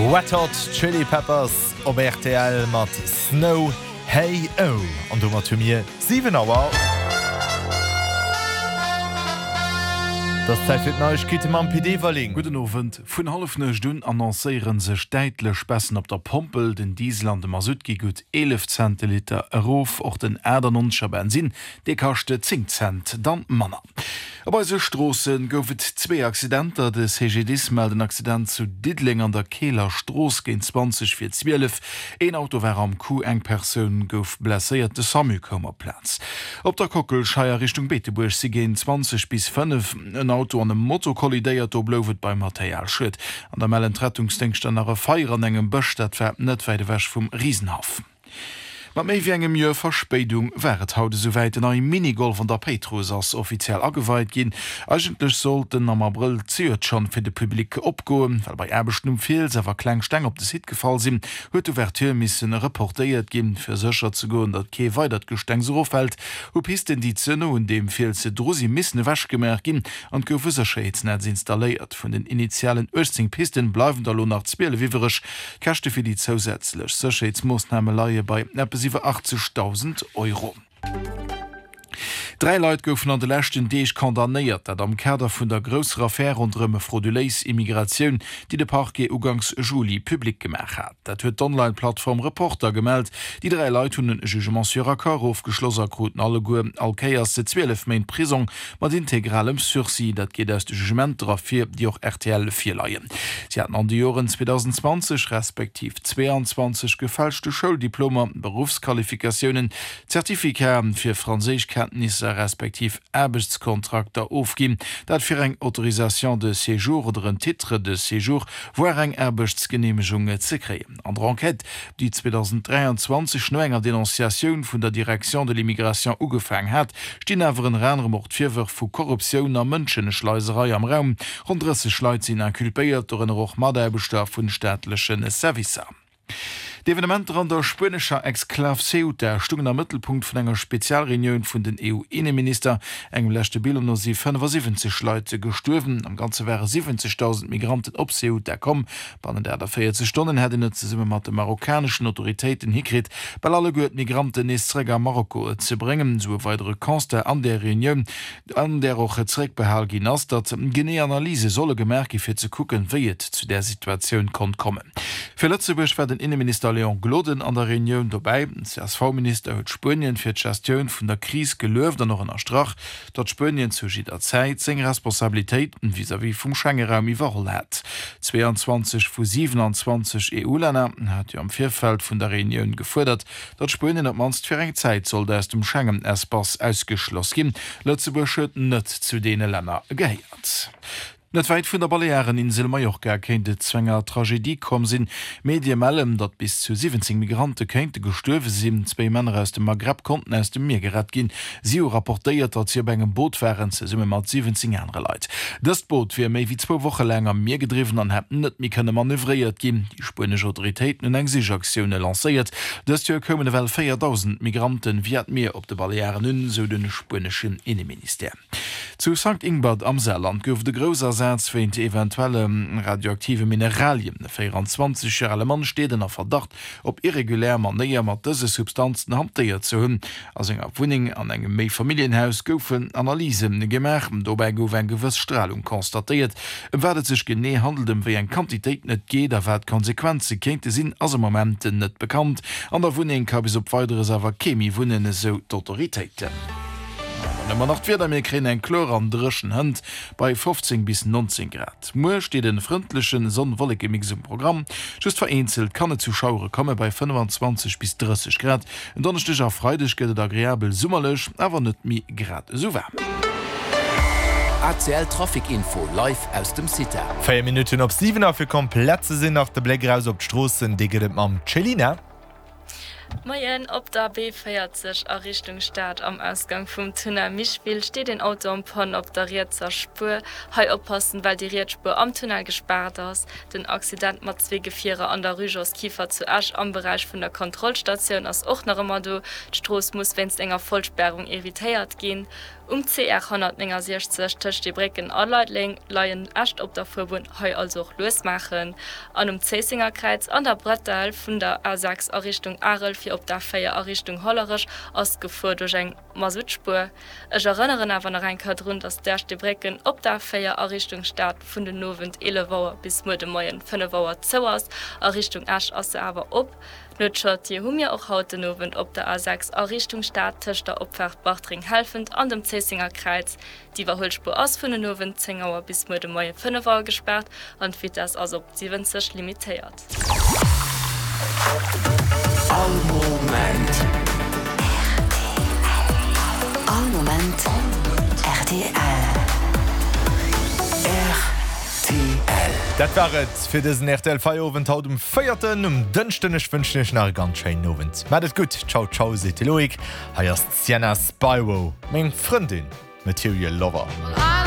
Red Hot Chili Peppers op RTL mat Snow Hey Oh an du mat mir 7 Auer. Das Zeit fir Neuigkeete am PD verlegen. Guten Abend. Vun halfne Stunde annoncéieren se steitlech Spessen op der Pompel, den Diesel dem Masutgi gut 11 Centiliter Erof och den Ädernonscher Benzin, de kachte 10 Cent, dann Manner. Aber se Strossen goufet 2 Accidenter des HGDs melden Accident zu Didling an der Kehler Stroos gen 20/12. Ein Auto war am Kuh eng Person gouf blessiert de Samükommerplatz. Op der Kockel scheier Richtung Beteburg sie gen 20/5 ein Auto an dem Motto kollidéiert blowet beim Materialschritt. An der Mellenrettungsdenkst an a Feier an engem Bëchstat net weide wäch vum Riesenhafen. Ma méi wie engem Joer Verspätung wäret haut soweit en ei Minigolf an der Petrus ass offiziell ageweit ginn. Eigentlech sollten am April ziert schon fir de Publikum opgoen, weil bei Erbechten Fehl sewer kleng Steng op des Hit gefall sinn, huet Ouvertür missen reportéiert ginn fir secher zu goen, dat Kee weitert Gesteng so fällt, op Pisten die Zënno und dem Fehl ze Drosi missne wäsch gemerk ginn an goufe Secheitsnetz installéiert. Vun den initialen Östing Pisten bleiwen da lo nach Spiele wiwerech, Kächte fir die zusätzlech Secheitsmoosname Laie bei 80.000 €. 3 Leute goufen an de lächten Deeg kondamnéiert, dat am Käder vun der grösser Affaire rundrëmme frauduléis Immigratioun, die de Parquet ugangs Juli publik gemach hat. Dat huet d'Online-Plattform Reporter gemeldt, die 3 Leute hunn den Jugement sur Accord aufgeschlosser Groten alle Goer Alkeiers se 12 Main Prison mat integralem Sursis, dat geht aus de Jugement drafir, die auch RTL 4 leiien. Sie hatten an die Joren 2020 respektiv 22 gefälschte Schuldiploma, Berufsqualifikationen, Zertifikaten fir Franzésischkenntnisse respektiv Erbechtskontakter aufgin, dat fir eng Autorisation de Séjour oder een Titre de Séjour wo eng Erbechtsgenehmigungen ze kreen. An der Enquête, die 2023 no enger Denunziation vun der Direktion de l'Immigration ugefang hat, stehen awer een Rennermord firwer vu Korruption a Mënschenschleiserei am Raum, rund 30 Leute sind inkulpéiert oder en och Maderbestaf vun staatlichen Servicer. D'Evenement an der spënescher Exklav Ceuta stungen am Mittelpunkt vun enger Spezialreunion vun den EU-Innenminister. Engem lächte Bill no sie 75 Leute gestorven. Am ganze wäre 70.000 Migranten op Ceuta kom. Bannen der 40 Stunden hätte net ze summe mat de marokkanischen Autoritäten hikrit, bei alle goet Migranten isträger Marokko ze bringen, so weitere Konste an der Reunion, an der och etzräg behal gin ass, dat Geneanalyse solle gemerke fir ze kucken, wieet zu der Situation kon kommen. Für Lützeburg war den Innenminister Leon Gloden an der Reunion dabei. CSV-Minister huet Spönien fir d'Gestion vun der Krise gelöft an noch en Strach, dat Spönien zu jider Zeit seg Responsabilitéiten vis-à-vis vum Schengen-Raum iwwerholl hat. 22 vu 27 EU-Länner hat am Vierfeld vun der Reunion gefordert, dat Spönien op manst fir eng Zeit soll der dem Schengen-Espace ausgeschloss gin. Lützeburg huet net zu dee Länner geheiert. Net weit vun der Baleareninsel Mallorca kenint de Zwänger Tragédie kom sinn. Medien melden, dat bis zu 17 Migrante kente gestuerwe sinn, 2 Männer aus dem Maghreb konnten aus dem Meer gerat gin. Sie rapportéiert, dat sie engem Boot wären ze summe mat 17 andere Leiit. Das Boot fir méi wie 2 Wochen lang am Meer gedriven an hätten net mi kënne manövriert gin. Die spanische Autoritäten hun eng Sichaktionune lancéiert. Das Jahr kommen well 4.000 Migranten wie Meer op de Balearen hun, so den spanischen Innenminister. Zu St. Ingbert am Saarland gouf de grosser Satz eventuelle radioaktive Mineralien. 24 Mann steden er Verdacht, op irregulär Manier mat dëse Substanzen hantéiert zu hunn. As enger Wuning an engem Meifamilienhaus goufen Analysen gemerken, dobei gouf en gewëss Strahlung konstatiert. Werdet sech gené handeltem wiei en Quantitéit net geht, da wär Konsequenze kente sinn as Momenten net bekannt. An der Wuning ka bis op weiteres awer Chemie wunnen so d'Autoritéiten. Man nach mir kre en Chlor an dreschen Hand bei 15 bis 19 Grad. Moer steht den freundlichen sonnenwollige Mixum Programm. Just vereinzelt kann Zuschauer komme bei 25 bis 30 Grad. Und donnerstech auf Freitag gëtt agréabel summerlech, awer net mi grad so wärm. ACL Trafikinfo live aus dem City. 4 Minuten op 7 fir komplette sinn nach de Bläck raus op d'Strossen, de gët am Celina. Moin, op der B feiert sich a Richtung Stadt am Ausgang vom Tunnel Mischwil steht den Auto am Pon op der Rietzer Spur. Hei oppassen, weil die Rietspur am Tunnel gespart ist. Den Accident mat 2 Gefierer an der Rügers Kiefer zu Asch am Bereich von der Kontrollstation ist auch noch immer do. Die Straße muss wenn's enger Vollsperrung evitiert gehen. Um CR 160 töcht die Brecken Anleitling leien erst op der Verbund hei also auch losmachen. An Zesingerkreuz an der Brettel vun der A6 Errichtung Arel fir op der Feier Errichtung Hollerisch ausgefuhr durch eng Masutspur. Ech erinnern awer noch einkert rund, dass der die Brecken op der Feier Errichtung Stadt vun den Nowen 11 Wauer bis Mo de Moien 5 Wauer zouwers Errichtung Asch as aber op. Nutschert die Humir auch haut den Nowen op der A6 Errichtung Stadt töcht der Opfahrt Bachtring helfend an dem Zeesinger Kreuz. Die war Holspur aus vun den Nowen 10 Uhr bis Mo de Moien 5 Uhr gesperrt und wird das also op 70 limitiert. All Moment RTL Dat waret fir desen RTL Feierabend haut feierten dënchtennech wënschnech nach ganz schein Nowend. Madet gut, ciao ciao se Loik, haiers Sienna Spyro, még Freundin Material Lover.